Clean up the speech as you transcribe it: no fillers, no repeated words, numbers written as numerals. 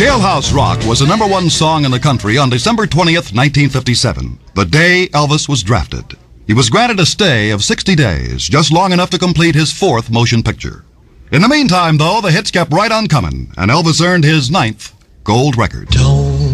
Jailhouse Rock was the #1 song in the country on December 20th, 1957, the day Elvis was drafted. He was granted a stay of 60 days, just long enough to complete his 4th motion picture. In the meantime, though, the hits kept right on coming, and Elvis earned his 9th gold record.